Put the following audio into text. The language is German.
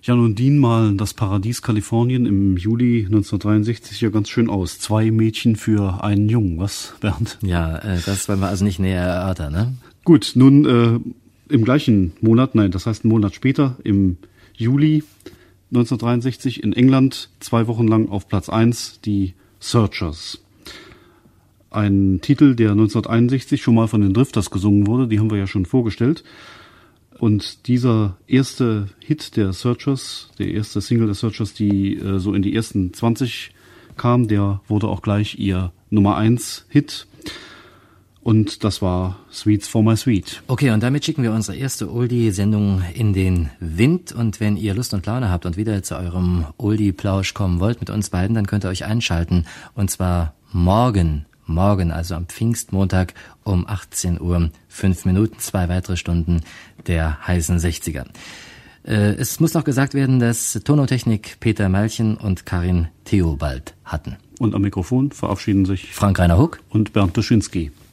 Jan und Dean malen das Paradies Kalifornien im Juli 1963 ja ganz schön aus. 2 Mädchen für einen Jungen, was, Bernd? Ja, das wollen wir also nicht näher erörtern, ne? Gut, nun im gleichen Monat, das heißt einen Monat später, im Juli 1963 in England 2 Wochen lang auf Platz 1 die Searchers. Ein Titel, der 1961 schon mal von den Drifters gesungen wurde, die haben wir ja schon vorgestellt. Und dieser erste Hit der Searchers, der erste Single der Searchers, die so in die ersten 20 kam, der wurde auch gleich ihr Nummer 1 Hit. Und das war Sweets for My Sweet. Okay, und damit schicken wir unsere erste Oldie-Sendung in den Wind. Und wenn ihr Lust und Laune habt und wieder zu eurem Oldie-Plausch kommen wollt mit uns beiden, dann könnt ihr euch einschalten. Und zwar morgen, also am Pfingstmontag um 18 Uhr, 5 Minuten, 2 weitere Stunden der heißen 60er. Es muss noch gesagt werden, dass Tonotechnik Peter Malchen und Karin Theobald hatten. Und am Mikrofon verabschieden sich Frank Rainer Huck und Bernd Duschinski.